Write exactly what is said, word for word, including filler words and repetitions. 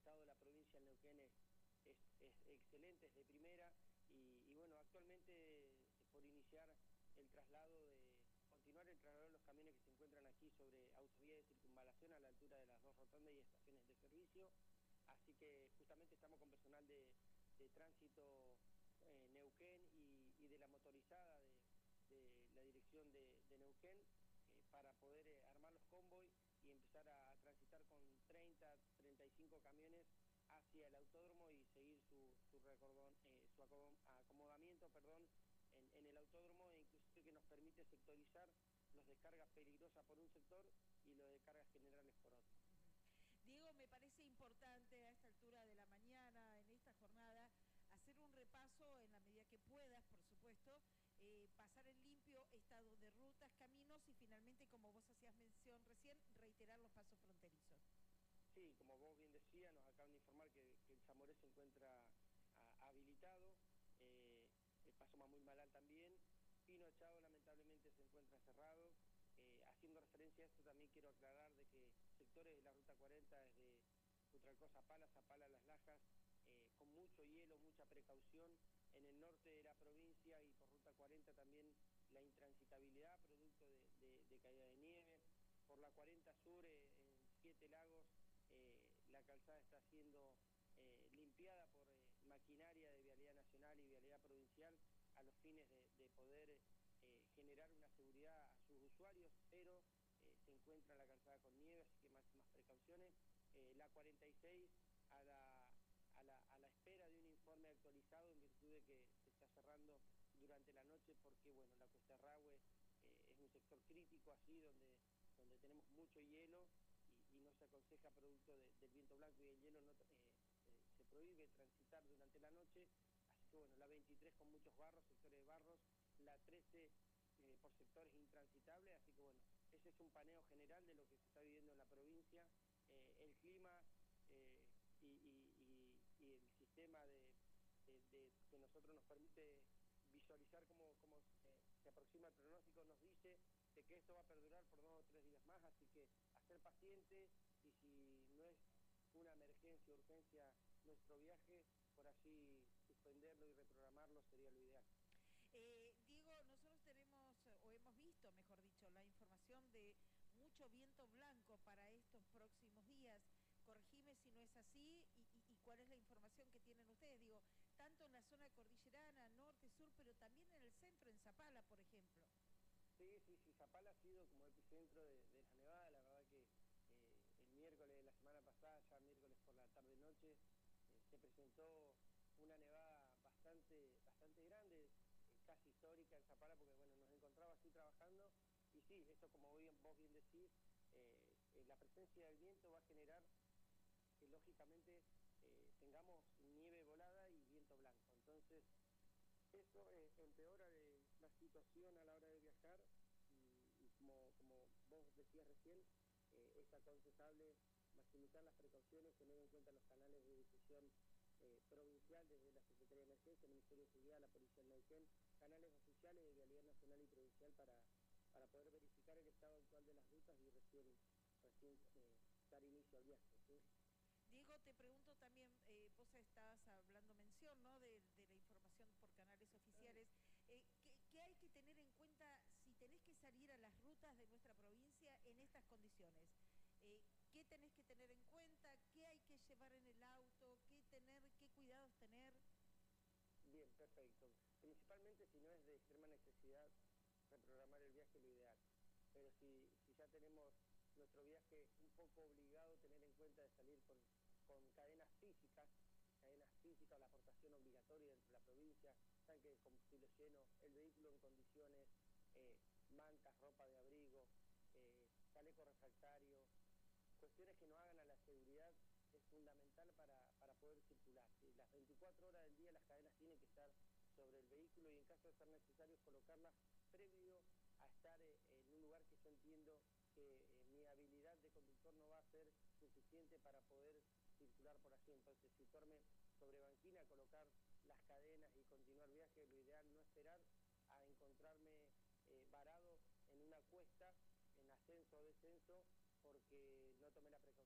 estado de la provincia de Neuquén es, es, es excelente, es de primera, y, y bueno, actualmente por iniciar el traslado de, continuar el traslado de los camiones que se encuentran aquí sobre autovía de circunvalación a la altura de las dos rotondas y estaciones de servicio, así que justamente estamos con personal de, de tránsito eh, Neuquén y, y de la motorizada de, de la dirección de, de Neuquén eh, para poder eh, armar los convoy y empezar a, a transitar con treinta, treinta y cinco camiones hacia el autódromo y seguir su, su, recordón, eh, su acomodamiento perdón, en, en el autódromo, e inclusive que nos permite sectorizar los descargas peligrosas por un sector y los descargas generales por otro. Diego, me parece importante a esta altura de la mañana, en esta jornada, hacer un repaso en la medida que puedas, por supuesto, eh, pasar en limpio estado de rutas, caminos y finalmente, como vos hacías mención recién, reiterar los pasos fronterizos. Sí, como vos bien decías, nos acaban de informar que, que el Zamoré se encuentra a, habilitado, eh, el Paso Mamul-Malal también, Pino Echado lamentablemente se encuentra cerrado. Eh, haciendo referencia a esto también quiero aclarar de que sectores de la Ruta cuarenta desde Utralcó, Zapala, Zapala, Las Lajas, eh, con mucho hielo, mucha precaución, en el norte de la provincia y por Ruta cuarenta también la intransitabilidad producto de, de, de caída de nieve. Por la cuarenta Sur, eh, en Siete Lagos, eh, la calzada está siendo eh, limpiada por eh, maquinaria de Vialidad Nacional y Vialidad Provincial a los fines de, de poder eh, generar una seguridad a sus usuarios, pero eh, se encuentra la calzada con nieve, así que máximas precauciones. Eh, la cuarenta y seis a la, a, la, a la espera de un informe actualizado en virtud de que se está cerrando durante la noche porque, bueno, la Cuesta Rahue eh, es un sector crítico así donde, donde tenemos mucho hielo y, y no se aconseja producto de, del viento blanco y el hielo, no, eh, eh, se prohíbe transitar durante la noche, así que bueno, la veintitrés con muchos barros, sectores de barros, la trece eh, por sectores intransitables, así que bueno, ese es un paneo general de lo que se está viviendo en la provincia, eh, el clima eh, y, y, y, y el sistema de, de, de que nosotros nos permite visualizar cómo, cómo se, se aproxima el pronóstico, nos dice de que esto va a perdurar por dos o tres días más, así que a ser paciente y si no es una emergencia, urgencia nuestro viaje, por allí suspenderlo y reprogramarlo sería lo ideal. Eh, Diego, nosotros tenemos, o hemos visto, mejor dicho, la información de mucho viento blanco para estos próximos días. Corregime si no es así y, y, y cuál es la información que tienen ustedes. Digo, tanto en la zona cordillerana, norte, sur, pero también en el centro, en Zapala, por ejemplo. Sí, sí, sí, Zapala ha sido como epicentro de, de la nevada, la verdad que eh, el miércoles de la semana pasada, ya miércoles por la tarde-noche, eh, se presentó una nevada bastante, bastante grande, eh, casi histórica en Zapala, porque bueno, nos encontraba así trabajando, y sí, esto como bien, vos bien decís, eh, eh, la presencia del viento va a generar que lógicamente eh, tengamos nieve volada y viento blanco, entonces eso eh, empeora de la situación a la hora de viajar y, y como, como vos decías recién, eh, es aconsejable maximizar las precauciones, tener en cuenta los canales de difusión eh, provincial desde la Secretaría de Emergencia, el Ministerio de Seguridad, la Policía de Neuquén, canales oficiales de Vialidad Nacional y Provincial para, para poder verificar el estado actual de las rutas y recién, recién eh, dar inicio al viaje, ¿sí? Diego, te pregunto también, eh, vos estás hablando mención, ¿no?, de, de la información por canales oficiales. Eh, ¿qué, ¿Qué hay que tener en cuenta si tenés que salir a las rutas de nuestra provincia en estas condiciones? Eh, ¿Qué tenés que tener en cuenta? ¿Qué hay que llevar en el auto? ¿Qué tener? ¿Qué cuidados tener? Bien, perfecto. Principalmente si no es de extrema necesidad, reprogramar el viaje es lo ideal. Pero si, si ya tenemos nuestro viaje un poco obligado, tener en cuenta de salir con, con cadenas físicas, cadenas físicas o la aportación obligatoria dentro de la provincia, tanque de combustible lleno, el vehículo en condiciones, eh, mantas, ropa de abrigo, eh, chaleco refractario, cuestiones que no hagan a la seguridad es fundamental para, para poder circular. ¿Sí? Las veinticuatro horas del día las cadenas tienen que estar sobre el vehículo y en caso de ser necesario colocarlas previo a estar eh, en un lugar que yo entiendo que eh, mi habilidad de conductor no va a ser suficiente para poder circular por allí. Entonces, situarme sobre banquina, colocar las cadenas y continuar viaje, lo ideal no esperar a encontrarme eh, varado en una cuesta, en ascenso o descenso, porque no tomé la precaución